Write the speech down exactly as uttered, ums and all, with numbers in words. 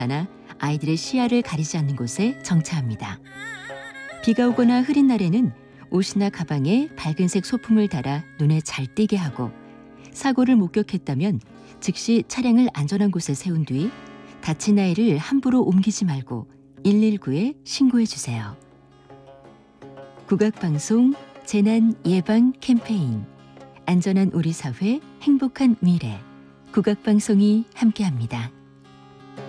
하나 아이들의 시야를 가리지 않는 곳에 정차합니다. 비가 오거나 흐린 날에는 옷이나 가방에 밝은색 소품을 달아 눈에 잘 띄게 하고, 사고를 목격했다면 즉시 차량을 안전한 곳에 세운 뒤 다친 아이를 함부로 옮기지 말고 일일구에 신고해 주세요. 국악방송 재난 예방 캠페인, 안전한 우리 사회, 행복한 미래, 국악방송이 함께합니다.